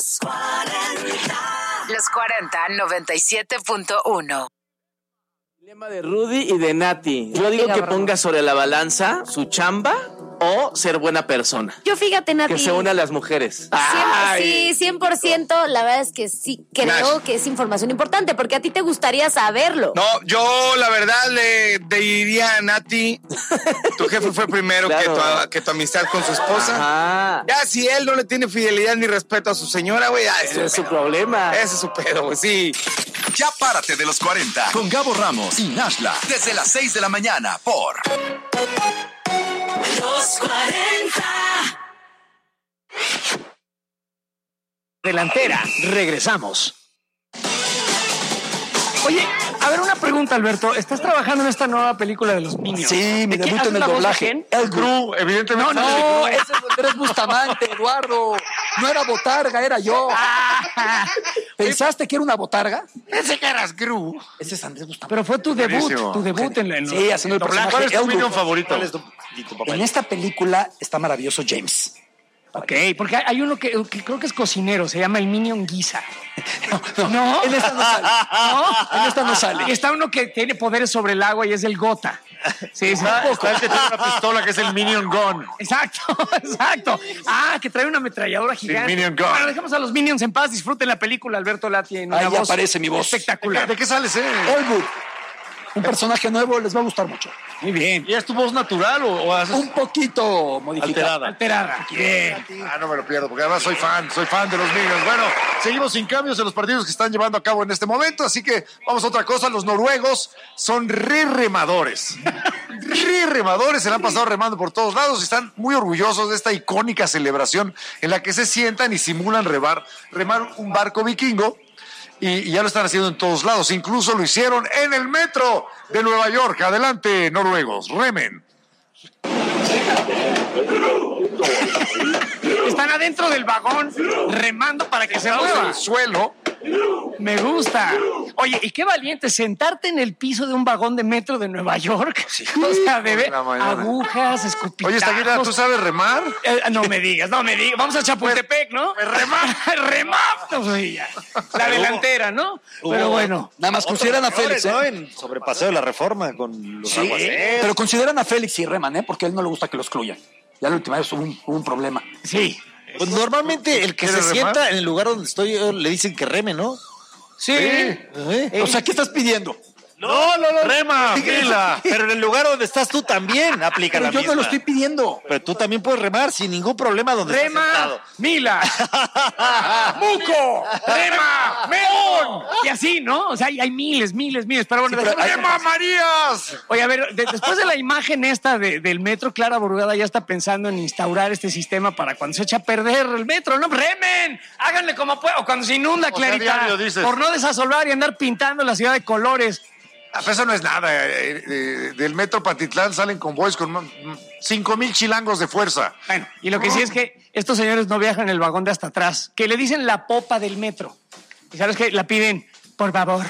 Los 40 97.1. Dilema de Rudy y de Nati. Yo digo que ponga sobre la balanza su chamba o ser buena persona. Yo fíjate, Nati. Que se una a las mujeres. Sí, 100%. La verdad es que sí creo que es información importante porque a ti te gustaría saberlo. No, yo la verdad le diría a Nati, tu jefe fue primero claro. que tu amistad con su esposa. Ajá. Ya si él no le tiene fidelidad ni respeto a su señora, güey, ese es su problema. Ese es su pedo, güey, sí. Ya párate de los 40 con Gabo Ramos y Nashla desde las 6 de la mañana por Los 40. Delantera, regresamos. Oye, a ver, una pregunta, Alberto. ¿Estás trabajando en esta nueva película de los Minions? Sí, mi debut en el doblaje. El Gru, evidentemente. No, ese es Andrés Bustamante, Eduardo. No era botarga, era yo. ¿Pensaste que era una botarga? Pensé que eras Gru. Ese es Andrés Bustamante. Pero fue tu debut en sí, haciendo el personaje. ¿Cuál es tu Minion favorito? En esta película está maravilloso James. Ok, porque hay uno que creo que es cocinero, se llama el Minion Guisa. No, en esta no sale. En esta no sale. Y está uno que tiene poderes sobre el agua y es el Gota. Sí, está el que tiene una pistola que es el Minion Gun. Exacto. Ah, que trae una ametralladora gigante. Sí, Minion Gun. Bueno, dejemos a los Minions en paz, disfruten la película, Alberto Lati. En ahí aparece mi voz. Espectacular. ¿De qué sales, Elwood. Un personaje nuevo, les va a gustar mucho. Muy bien. ¿Y es tu voz natural o haces...? Un poquito modificada. Alterada. Bien. No me lo pierdo, porque además soy fan de los Minions. Bueno, seguimos sin cambios en los partidos que están llevando a cabo en este momento, así que vamos a otra cosa. Los noruegos son remadores. Se la han pasado remando por todos lados y están muy orgullosos de esta icónica celebración en la que se sientan y simulan remar un barco vikingo. Y ya lo están haciendo en todos lados. Incluso lo hicieron en el metro de Nueva York. Adelante, noruegos. Remen. Están adentro del vagón remando para que se mueva. El suelo. Me gusta. Oye, y qué valiente sentarte en el piso de un vagón de metro de Nueva York. Sí. O sea, bebé, agujas, escupitazos. Oye, Estaquita, ¿tú sabes remar? No me digas. Vamos a Chapultepec, ¿no? Remar. La delantera, ¿no? Pero bueno. Nada más consideran a Félix, ¿no? En Sobrepaseo de la Reforma con los aguaceros. Pero consideran a Félix y reman, porque a él no le gusta que lo excluyan. Ya la última vez hubo un problema. Sí. Pues normalmente el que se sienta en el lugar donde estoy le dicen que reme, ¿no? Sí. O sea, ¿qué estás pidiendo? No. Rema, fila. Pero en el lugar donde estás tú también aplica la misma. Yo no lo estoy pidiendo. Pero tú también puedes remar sin ningún problema donde estés sentado. Mila, Muco, Rema, Meón. Y así, ¿no? O sea, hay miles. Pero bueno, ¡Rema Marías! Oye, a ver, después de la imagen esta del metro, Clara Burgada ya está pensando en instaurar este sistema para cuando se echa a perder el metro, ¿no? ¡Remen! Háganle como puedan. O cuando se inunda, Clarita. Por no desasolvar y andar pintando la ciudad de colores. Eso no es nada. Del metro Patitlán salen convoys con 5,000 chilangos de fuerza. Bueno, y lo que sí es que estos señores no viajan en el vagón de hasta atrás, que le dicen la popa del metro. ¿Y sabes qué? La piden, por favor.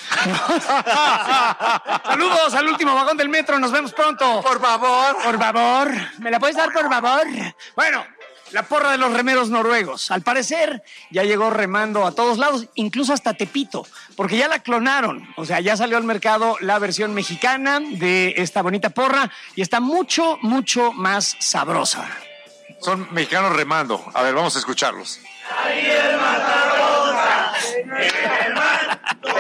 Saludos al último vagón del metro, nos vemos pronto. Por favor. ¿Me la puedes dar, por favor? Bueno, la porra de los remeros noruegos. Al parecer, ya llegó remando a todos lados, incluso hasta Tepito, porque ya la clonaron. O sea, ya salió al mercado la versión mexicana de esta bonita porra y está mucho, mucho más sabrosa. Son mexicanos remando. A ver, vamos a escucharlos. Ahí el Matarosa, en el mar,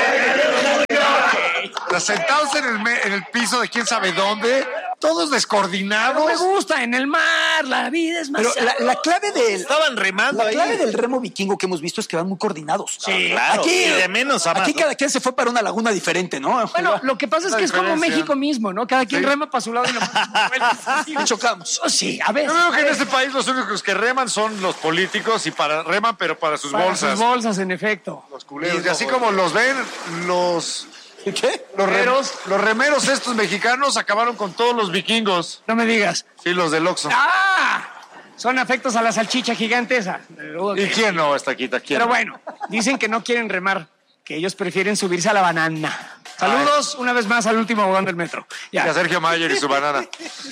sentados en el piso de quién sabe dónde, todos descoordinados. No me gusta, en el mar, la vida es más. Pero la clave del... Estaban remando La clave ahí. del remo vikingo que hemos visto es que van muy coordinados. Sí, claro. Aquí, y de menos a más, aquí ¿no? cada quien se fue para una laguna diferente, ¿no? Bueno, lo que pasa es que es como México mismo, ¿no? Cada quien rema para su lado y Y chocamos. Sí, a ver. Yo creo que en este país los únicos que reman son los políticos y reman, pero para sus bolsas. Para sus bolsas, en efecto. Los culeros. Y así como los ven, los remeros estos mexicanos acabaron con todos los vikingos. No me digas. Sí, los del Oxxo. ¡Ah! Son afectos a la salchicha gigante esa. ¿Y quién no, Estaquita? ¿Quién? Pero bueno, dicen que no quieren remar, que ellos prefieren subirse a la banana. Saludos una vez más al último vagón del metro. Ya. Y a Sergio Mayer y su banana.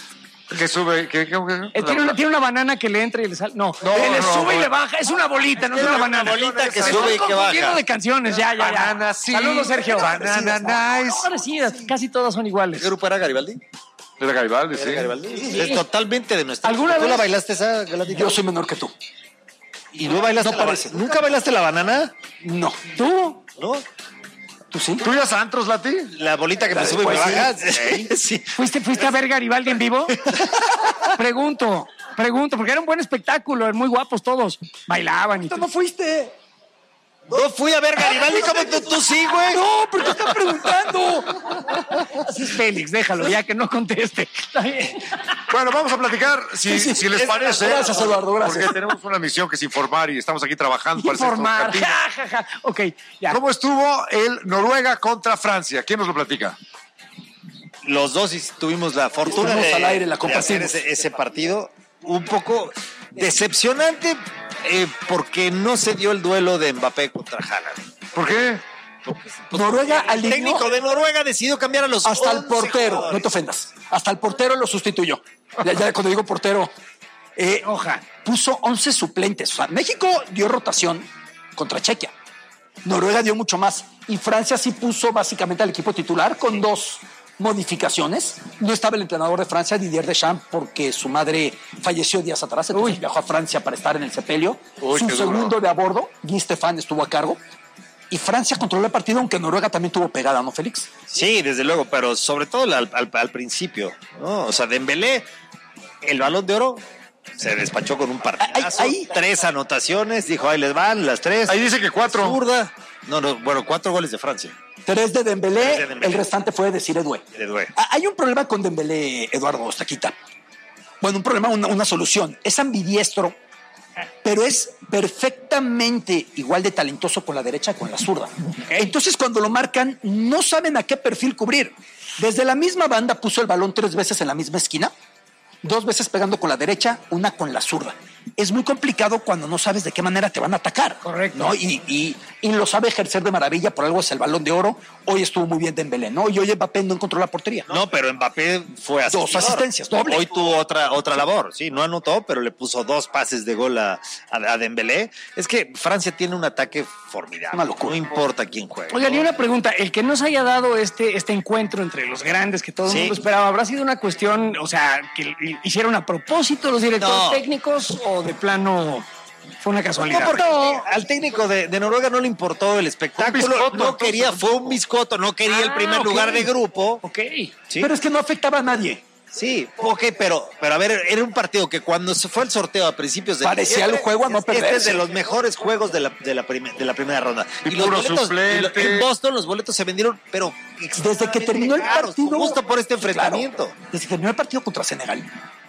Que sube, Tiene una banana que le entra y le sale. No, le sube y le baja. Es una bolita, no es una banana. Una bolita que sube y que baja. Lleno de canciones, ya. Banana, sí. Saludos, Sergio. Banana nice. Parecidas, casi todas son iguales. ¿Qué grupo era Garibaldi? Era Garibaldi, sí. Sí. Es totalmente de nuestra. ¿Alguna ¿Tú vez? la bailaste esa, Galatita? Yo soy menor que tú. ¿Y no bailaste No la parece. ¿Nunca bailaste la banana? No. ¿Tú? ¿No? ¿Tú sí? ¿Tú ibas a antros, Lati? La bolita que me sube y me baja. Sí. ¿Fuiste a ver Garibaldi en vivo? Pregunto, porque era un buen espectáculo, muy guapos todos. Bailaban y ¿No fuiste? No fui a ver Garibaldi, como tú sí, güey. No, pero te están preguntando. Así es Félix, déjalo ya que no conteste. Está bien. Bueno, vamos a platicar, si les parece. Gracias, Eduardo, gracias. Porque tenemos una misión que es informar y estamos aquí trabajando. para hacer Informar. estos Ja, ja, ja. Ok, ya. ¿Cómo estuvo el Noruega contra Francia? ¿Quién nos lo platica? Los dos tuvimos la fortuna Estuvimos al aire, la de hacer compartimos. ese partido. Un poco decepcionante porque no se dio el duelo de Mbappé contra Haaland. ¿Por qué? Noruega El alineó técnico de Noruega decidió cambiar a los hasta el 11 portero. jugadores. No te ofendas. Hasta el portero lo sustituyó. Ya cuando digo portero, puso 11 suplentes. O sea, México dio rotación contra Chequia. Noruega dio mucho más. Y Francia sí puso básicamente al equipo titular con 2 modificaciones. No estaba el entrenador de Francia, Didier Deschamps, porque su madre falleció días atrás. Entonces viajó a Francia para estar en el sepelio. Su segundo de a bordo, Guy Stéphane, estuvo a cargo. Y Francia controló el partido, aunque Noruega también tuvo pegada, ¿no, Félix? Sí, desde luego, pero sobre todo al principio, ¿no? O sea, Dembélé, el Balón de Oro, se despachó con un partidazo. 3 anotaciones, dijo, ahí les van las 3. Ahí dice que 4. Zurda. No, 4 goles de Francia. 3 de Dembélé, 3 de Dembélé. el restante fue de Cire Doué. Hay un problema con Dembélé, Eduardo Ostaquita. Bueno, un problema, una solución. Es ambidiestro, pero es perfectamente igual de talentoso con la derecha que con la zurda. Entonces, cuando lo marcan, no saben a qué perfil cubrir. Desde la misma banda puso el balón 3 veces en la misma esquina, 2 veces pegando con la derecha, una con la zurda. Es muy complicado cuando no sabes de qué manera te van a atacar. Correcto. ¿No? Y lo sabe ejercer de maravilla, por algo es el Balón de Oro. Hoy estuvo muy bien Dembélé, ¿no? Y hoy Mbappé no encontró la portería. No, pero Mbappé fue asistidor. 2 asistencias, doble. Hoy tuvo otra labor, sí, no anotó, pero le puso 2 pases de gol a Dembélé. Es que Francia tiene un ataque formidable. Una locura. No importa quién juegue. Oigan, y una pregunta, el que no se haya dado este encuentro entre los grandes que todo el Sí. mundo esperaba, ¿habrá sido una cuestión, o sea, que hicieron a propósito los directores No. técnicos o de plano fue una casualidad? No, porque al técnico de Noruega no le importó el espectáculo, biscotto, no quería, fue un biscotto, no quería el primer ok. lugar de grupo. Ok. Sí. Pero es que no afectaba a nadie. Sí, ok, pero a ver, era un partido que cuando se fue el sorteo a principios de Parecía diciembre, el juego a no este es perderse. de los mejores juegos de la primera ronda. Y los puro boletos, suplente. en Boston los boletos se vendieron, pero Desde que terminó el caros, partido. justo por este enfrentamiento. Claro, desde que terminó el partido contra Senegal.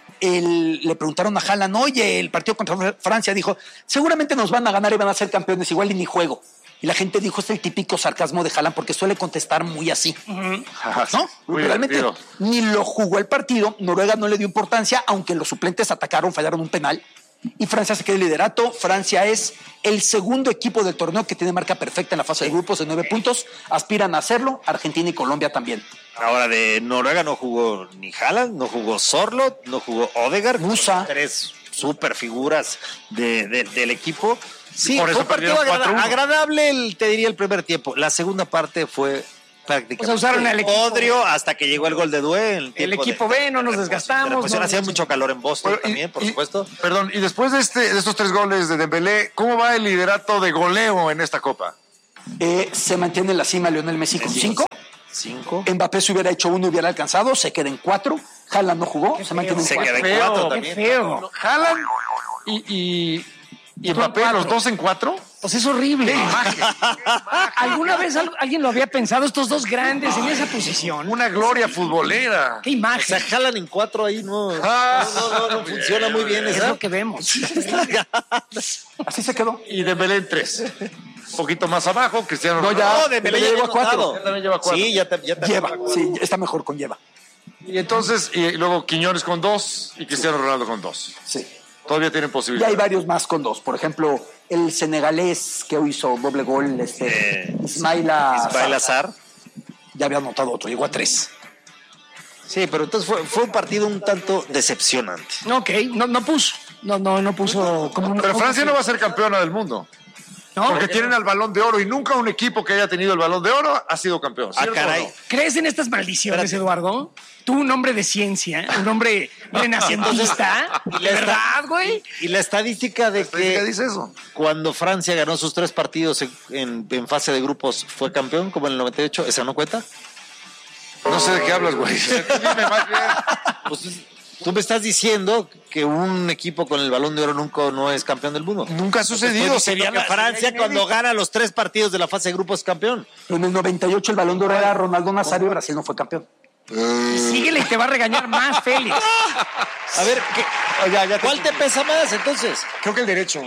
Le preguntaron a Haaland, oye, el partido contra Francia, dijo, seguramente nos van a ganar y van a ser campeones, igual y ni juego. Y la gente dijo, es el típico sarcasmo de Haaland porque suele contestar muy así. ¿No? Muy Realmente divertido. ni lo jugó el partido, Noruega no le dio importancia, aunque los suplentes atacaron, fallaron un penal. Y Francia se quedó en liderato. Francia es el segundo equipo del torneo que tiene marca perfecta en la fase de grupos de 9 puntos. Aspiran a hacerlo. Argentina y Colombia también. Ahora de Noruega no jugó ni Haaland, no jugó Sorloth, no jugó Odegaard. Musa. 3 super figuras del equipo. Sí, Por eso fue un partido perdieron 4-1. agradable, te diría, el primer tiempo. La segunda parte fue prácticamente O sea, usaron al equipo odrio hasta que llegó el gol de Doué. El equipo B, no nos desgastamos. no- Hacía mucho calor en Boston Bueno, también, por supuesto. Perdón, y después de estos 3 goles de Dembélé, ¿cómo va el liderato de goleo en esta Copa? Se mantiene en la cima Lionel Messi con 5. 5. Mbappé si hubiera hecho 1 hubiera alcanzado. Se queda en 4. Haaland no jugó. Se mantiene en Se 4. queda en 4 Qué también. feo. Haaland y Mbappé, cuatro. los 2 en 4. Pues es horrible. ¿Alguna vez alguien lo había pensado, estos dos grandes en esa posición? Una gloria futbolera. Qué O imagen. sea, Haaland en 4 ahí no funciona muy bien. Es esa. lo que vemos. Así se quedó. Y Dembélé en 3. Un poquito más abajo, Cristiano No, Ronaldo. ya. No, Dembélé ya Dembélé lleva lleva 4. 4. Él también lleva 4. Sí, ya te Lleva. Sí, está mejor con lleva. Y entonces, y luego Quiñones con 2 y Cristiano Ronaldo con 2. Sí. Todavía tienen Y posibilidad. hay varios más con 2. Por ejemplo, el senegalés que hoy hizo doble gol, Ismaila Ismael Azar. ya había anotado otro, llegó a 3. Sí, pero entonces fue un partido un tanto decepcionante. Ok, no puso. No puso como un... Pero Francia no va a ser campeona del mundo. No, porque tienen al Balón de Oro y nunca un equipo que haya tenido el Balón de Oro ha sido campeón. Caray. No? ¿Crees en estas maldiciones, Eduardo? Tú, un hombre de ciencia, un hombre renacentista, ¿de verdad, güey? Y la estadística de ¿Qué dice eso? Cuando Francia ganó sus 3 partidos en fase de grupos fue campeón, como en el 98, ¿esa no cuenta? No sé de qué hablas, güey. Dime más bien. Pues, tú me estás diciendo que un equipo con el Balón de Oro nunca no es campeón del mundo. Nunca ha sucedido. Sería que Francia cuando gana los 3 partidos de la fase de grupos es campeón. En el 98 el Balón de Oro era Ronaldo Nazario y Brasil no fue campeón. Síguele y te va a regañar más, Félix. A ver, ¿cuál te pesa más entonces? Creo que el derecho.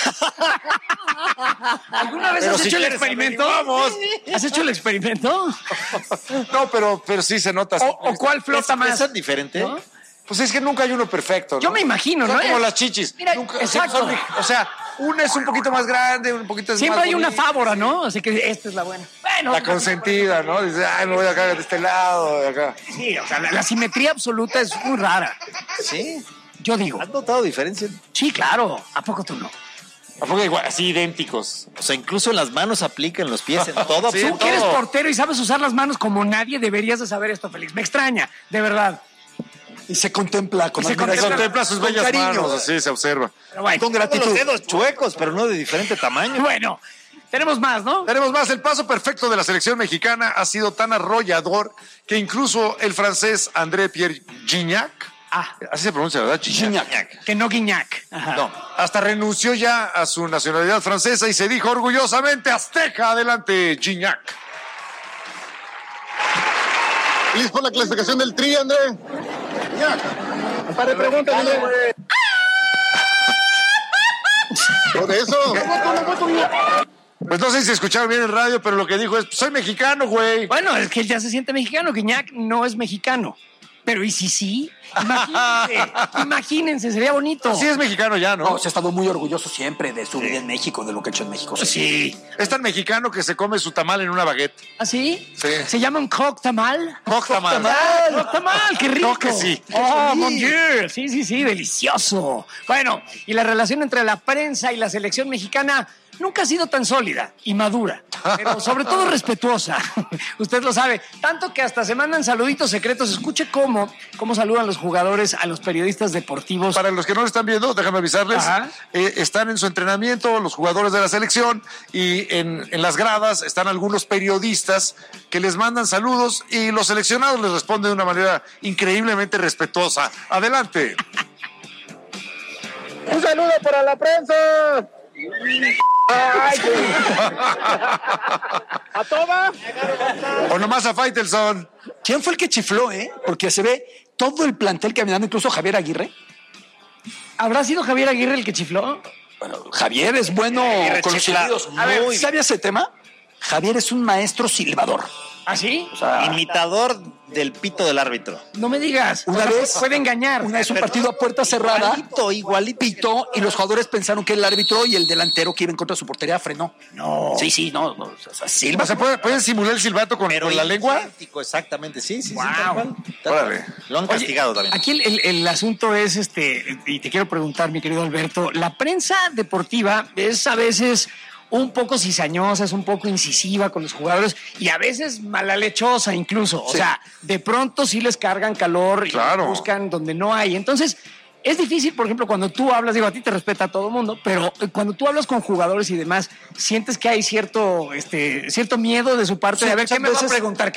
¿Alguna vez has hecho el experimento? ¿Has hecho el experimento? No, pero sí se nota. ¿O cuál flota más? ¿Es diferente? ¿No? Pues es que nunca hay uno perfecto, ¿no? Yo me imagino, son ¿no? como las chichis. Mira, nunca, exacto. O sea, una es un poquito más grande, un poquito siempre más hay una bonita. fávora, ¿no? Así que esta es la buena. Bueno, la consentida, ¿no? Dice, ay, me voy acá de este lado, de acá. Sí, o sea, la simetría absoluta es muy rara. ¿Sí? Yo digo. ¿Has notado diferencia? Sí, claro. ¿A poco tú no? ¿A poco igual, así idénticos? O sea, incluso en las manos aplican los pies, en todo. Sí, tú que eres portero y sabes usar las manos como nadie, deberías de saber esto, Félix. Me extraña, de verdad. Y se contempla con se contempla sus bellas cariño. Manos, así se observa. Pero bueno, con gratitud. Los dedos chuecos, pero no de diferente tamaño. Bueno, tenemos más, ¿no? Tenemos más. El paso perfecto de la selección mexicana ha sido tan arrollador que incluso el francés André Pierre Gignac, así se pronuncia, ¿verdad? Gignac. Que no Guignac. Ajá. No, hasta renunció ya a su nacionalidad francesa y se dijo orgullosamente azteca. Adelante, Gignac. ¿Listo por la clasificación del Tri, André? Para preguntas, André. ¿Por eso? Pues no sé si escucharon bien el radio, pero lo que dijo es, soy mexicano, güey. Bueno, es que él ya se siente mexicano. Guignac no es mexicano. Pero ¿y si sí? Imagínense, sería bonito. Sí es mexicano ya, ¿no? No, se ha estado muy orgulloso siempre de su vida en México, de lo que ha hecho en México. Sí. Es tan mexicano que se come su tamal en una baguette. ¿Ah, sí? Sí. ¿Se llama un croque tamal? Croque tamal. Croque tamal, qué rico. No, que sí. Oh, mon Dieu. Sí, delicioso. Bueno, y la relación entre la prensa y la selección mexicana nunca ha sido tan sólida y madura, pero sobre todo respetuosa. Usted lo sabe. Tanto que hasta se mandan saluditos secretos. Escuche cómo saludan los jugadores a los periodistas deportivos. Para los que no lo están viendo, déjame avisarles, están en su entrenamiento los jugadores de la selección y en las gradas están algunos periodistas que les mandan saludos y los seleccionados les responden de una manera increíblemente respetuosa. Adelante. Un saludo para la prensa. ¿A toda? O nomás a Faitelson. ¿Quién fue el que chifló, Porque se ve todo el plantel caminando, incluso Javier Aguirre. ¿Habrá sido Javier Aguirre el que chifló? Bueno, Javier es bueno con los silbidos. A ver, ¿sabe ese tema? Javier es un maestro silbador. ¿Ah, sí? O sea, imitador del pito del árbitro. No me digas. Una vez puede engañar. Una vez un partido a puerta cerrada. Igualito. Pitó y los jugadores pensaron que el árbitro y el delantero que iba en contra de su portería frenó. No. Sí, no. O sea, silba. O sea, ¿pueden simular el silbato con la lengua? Exactamente, sí. Wow. Tal cual. Lo han castigado también. Aquí el asunto es y te quiero preguntar, mi querido Alberto, la prensa deportiva es a veces un poco cizañosa, es un poco incisiva con los jugadores y a veces malalechosa incluso. O sea, de pronto sí les cargan calor y buscan donde no hay. Entonces, es difícil, por ejemplo, cuando tú hablas, digo, a ti te respeta a todo el mundo, pero cuando tú hablas con jugadores y demás, sientes que hay cierto miedo de su parte de a ver qué me va a preguntar,